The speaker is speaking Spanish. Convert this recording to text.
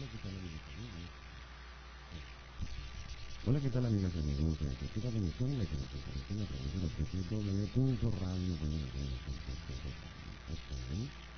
Hola, ¿qué tal amigas y amigos? Aquí la conexión en la que nos aparecen a través de la www.radio.com.